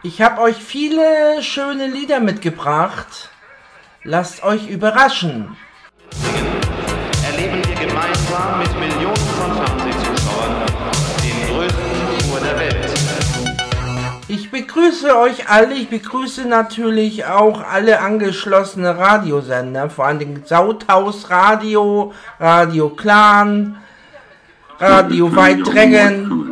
Ich habe euch viele schöne Lieder mitgebracht. Lasst euch überraschen. Erleben wir gemeinsam mit Millionen von Fernsehzuschauern den größten Tour der Welt. Ich begrüße euch alle, ich begrüße natürlich auch alle angeschlossene Radiosender, vor allem Sauthaus Radio, Radio Clan, Radio Weitrengen,